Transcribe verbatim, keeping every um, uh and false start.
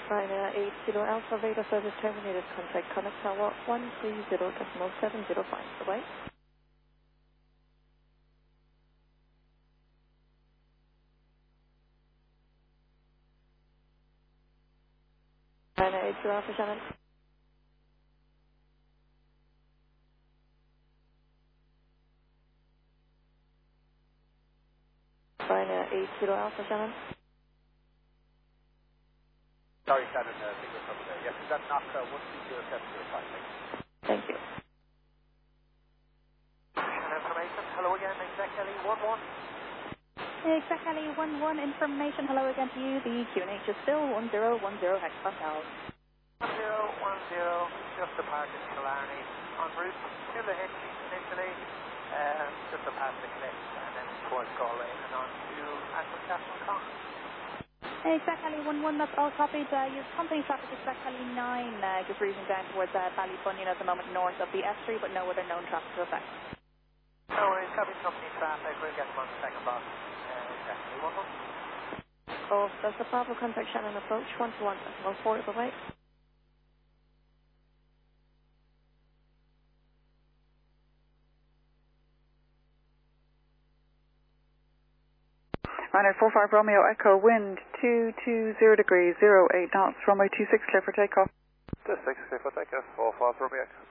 Ryanair eight Kilo Alpha Veda service terminated. Contact Connect Tower one three zero decimal seven zero five. Bye-bye. Ryanair eight Kilo Alpha Shannon. Ryanair eight Kilo Alpha Shannon. Sorry, Shannon, uh, signal from there. Yes, is that not uh, one three zero seven zero five? Thank you. Information, hello again, exec L E one one. Exec L E one one information, hello again to you. The Q N H is still one zero one zero Hex Hotel. one zero one zero, just departed Killarney, en route to the Hitch initially, uh, just to pass the cliff, and then towards Galway, and on to Ashton Con. Exec L E one one, that's all copied. Uh, your company traffic is Exec L E nine, uh, just reaching down towards uh, Ballybunion at the moment, north of the S three, but no other known traffic to affect. No worries, copy company traffic, we'll get them on the second box. Uh, Exec L E one one. Oh, that's the Bravo contact Shannon approach, one to one, decimal four, bye-bye. Ryanair four five Romeo Echo, wind two two zero degrees, zero eight knots, runway two six clear for takeoff. two six clear for takeoff, four five Romeo Echo.